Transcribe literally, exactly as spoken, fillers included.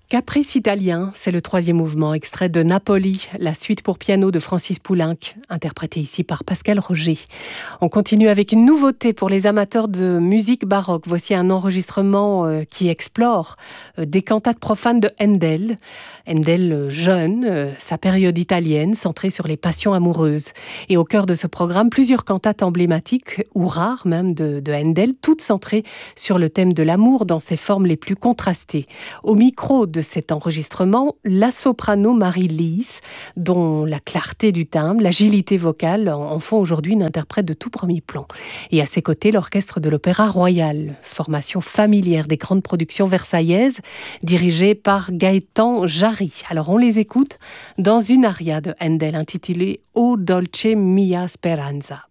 Caprice italien, c'est le troisième mouvement, extrait de Napoli, la suite pour piano de Francis Poulenc, interprétée ici par Pascal Roger. On continue avec une nouveauté pour les amateurs de musique baroque. Voici un enregistrement euh, qui explore euh, des cantates profanes de Handel. Handel euh, jeune, euh, sa période italienne, centrée sur les passions amoureuses. Et au cœur de ce programme, plusieurs cantates emblématiques, ou rares même, de, de Handel, toutes centrées sur le thème de l'amour dans ses formes les plus contrastées. Au micro de cet enregistrement, la soprano Marie Lys, dont la clarté du timbre, l'agilité vocale en font aujourd'hui une interprète de tout premier plan. Et à ses côtés, l'orchestre de l'Opéra Royal, formation familière des grandes productions versaillaises, dirigée par Gaëtan Jarry. Alors on les écoute dans une aria de Handel intitulée O dolce mia speranza.